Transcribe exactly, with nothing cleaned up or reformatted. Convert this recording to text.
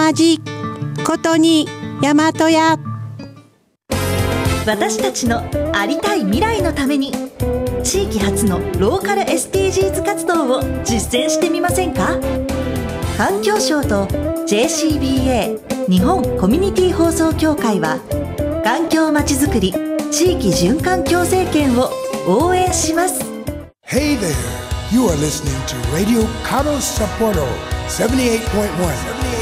じことに大和屋。 私たちのありたい未来のために地域発のローカル エスディージーズ 活動を実践してみませんか？環境省と ジェーシービーエー 日本コミュニティ放送協会は環境まちづくり地域循環共生圏を応援します。 Hey there, you are listening to Radio Karo Sapporo セブンティーエイトポイントワン